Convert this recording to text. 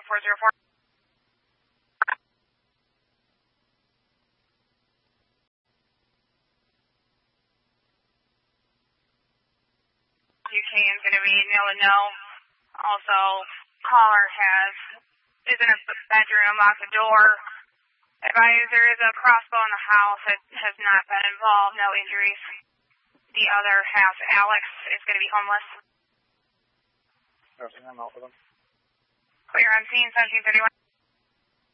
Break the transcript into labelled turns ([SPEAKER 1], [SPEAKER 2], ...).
[SPEAKER 1] 404. UK is going to be no. Also, caller is in a bedroom, locked the door. Advise there is a crossbow in the house. It has not been involved, no injuries. The other half, Alex, is going to be homeless. Clear on scene, 1731.